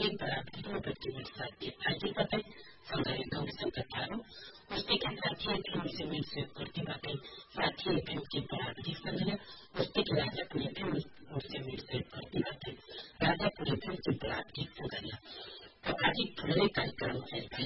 एक बराबरी में प्रतिनिधि साथी आज कतै सँगै गाउँसँग कथाहरू उसदेखि साथीहरूले उनसे मिलसे करती बातें साथी एफएम की बराबरी संग उसदेखि राजापुर एफएम उनसे मिलसे करती बातें राजापुर एफएम की बराबरी संग तो आज एक ठुलै कार्यक्रम है